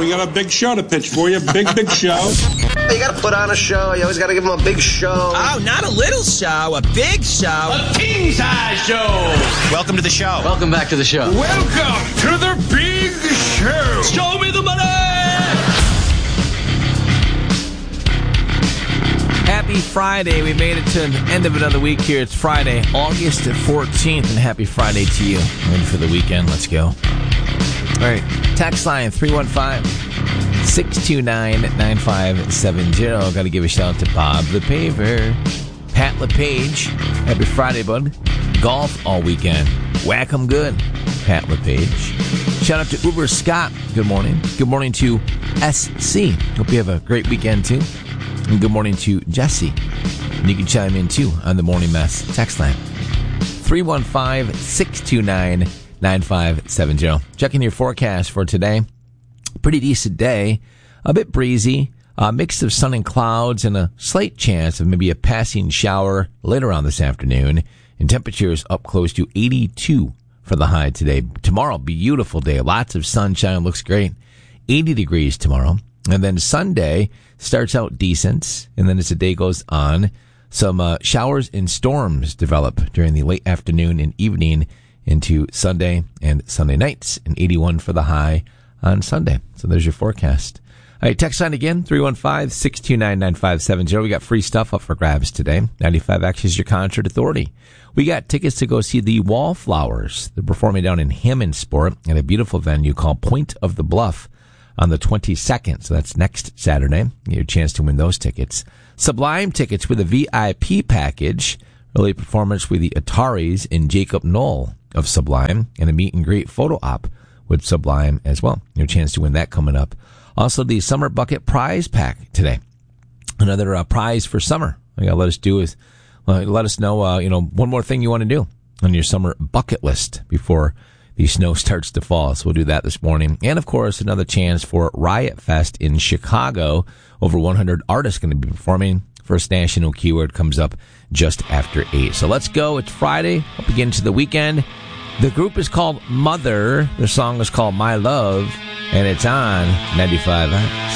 We got a big show to pitch for you. Big show. You got to put on a show. You always got to give them a big show. Oh, not a little show, a big show. A king-size show. Welcome to the show. Welcome back to the show. Welcome to the big show. Show me the money! Happy Friday. We made it to the end of another week here. It's Friday, August 14th, and happy Friday to you. Ready for the weekend? Let's go. All right. Text line 315-629-9570. Got to give a shout out to Bob the Paver. Pat LePage. Happy Friday, bud. Golf all weekend. Whack 'em good. Pat LePage. Shout out to Uber Scott. Good morning. Good morning to SC. Hope you have a great weekend, too. And good morning to Jesse. And you can chime in, too, on the Morning Mess text line. 315-629-9570. Checking your forecast for today. Pretty decent day. A bit breezy. A mix of sun and clouds and a slight chance of maybe a passing shower later on this afternoon. And temperatures up close to 82 for the high today. Tomorrow, beautiful day. Lots of sunshine. Looks great. 80 degrees tomorrow. And then Sunday starts out decent. And then as the day goes on, some showers and storms develop during the late afternoon and evening into Sunday and Sunday nights. And 81 for the high on Sunday. So there's your forecast. All right, text line again, 315-629-9570. We got free stuff up for grabs today. 95X is your concert authority. We got tickets to go see the Wallflowers. They're performing down in Hammondsport at a beautiful venue called Point of the Bluff on the 22nd. So that's next Saturday. You get a chance to win those tickets. Sublime tickets with a VIP package. Early performance with the Ataris and Jacob Knoll of Sublime. And a meet and greet photo op with Sublime as well. Your chance to win that coming up. Also, the Summer Bucket Prize Pack today. Another prize for summer. All you gotta let us do is let us know, one more thing you want to do on your summer bucket list before the snow starts to fall. So we'll do that this morning. And, of course, another chance for Riot Fest in Chicago. Over 100 artists going to be performing. First national keyword comes up just after 8. So let's go. It's Friday. Up again to the weekend. The group is called Mother. The song is called My Love. And it's on 95.